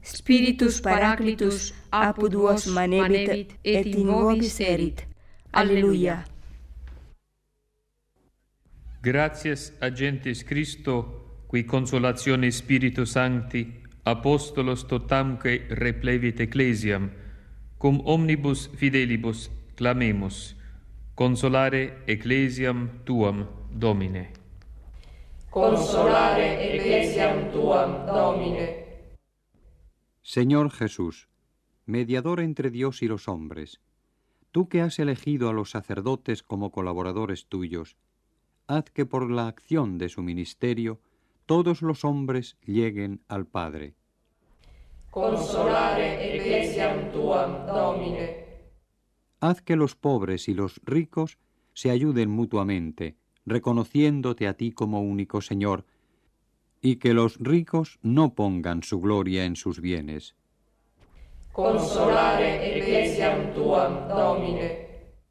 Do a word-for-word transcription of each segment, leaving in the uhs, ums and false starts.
Spiritus Paraclitus apud vos manebit et in vobis erit. Alleluia. Gratias agentes Christo, qui consolatione Spiritu Sancti, apostolos totamque replevit ecclesiam, cum omnibus fidelibus clamemus, consolare ecclesiam tuam, Domine. Consolare ecclesiam tuam, Domine. Señor Jesús, mediador entre Dios y los hombres, tú que has elegido a los sacerdotes como colaboradores tuyos, haz que por la acción de su ministerio todos los hombres lleguen al Padre. Consolare ecclesiam tuam, Domine. Haz que los pobres y los ricos se ayuden mutuamente, reconociéndote a ti como único Señor, y que los ricos no pongan su gloria en sus bienes. Consolare ecclesiam tuam, Domine.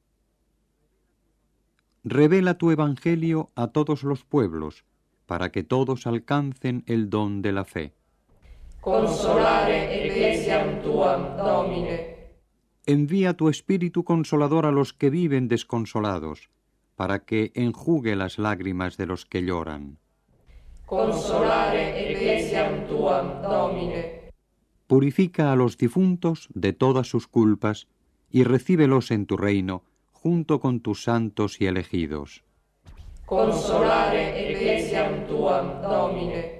Revela tu evangelio a todos los pueblos, para que todos alcancen el don de la fe. Consolare ecclesiam tuam, Domine. Envía tu Espíritu Consolador a los que viven desconsolados, para que enjugue las lágrimas de los que lloran. Consolare ecclesiam tuam, Domine. Purifica a los difuntos de todas sus culpas y recíbelos en tu reino junto con tus santos y elegidos. Consolare ecclesiam tuam, Domine.